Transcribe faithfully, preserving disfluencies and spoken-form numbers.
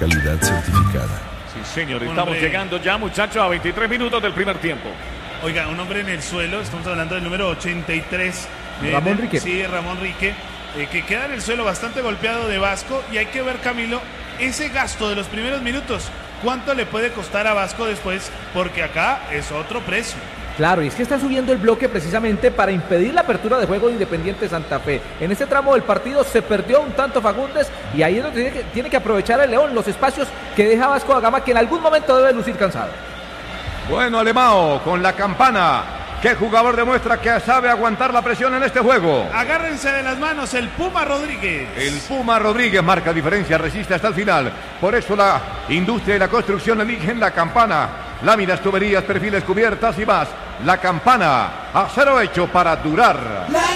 calidad certificada. Sí, señor, estamos hombre. llegando ya, muchachos, a veintitrés minutos del primer tiempo. Oiga, un hombre en el suelo, estamos hablando del número ochenta y tres. Ramón eh, Rique. Sí, Ramón Rique, eh, que queda en el suelo bastante golpeado de Vasco. Y hay que ver, Camilo, ese gasto de los primeros minutos, ¿cuánto le puede costar a Vasco después? Porque acá es otro precio. Claro, y es que están subiendo el bloque precisamente para impedir la apertura de juego de Independiente Santa Fe. En este tramo del partido se perdió un tanto Fagundes y ahí es donde tiene que, tiene que aprovechar el León los espacios que deja Vasco da Gama, que en algún momento debe lucir cansado. Bueno, Alemão, con la campana. ¿Qué jugador demuestra que sabe aguantar la presión en este juego? Agárrense de las manos, el Puma Rodríguez. El Puma Rodríguez marca diferencia, resiste hasta el final. Por eso la industria y la construcción eligen la campana. Láminas, tuberías, perfiles, cubiertas y más. La campana, acero hecho para durar.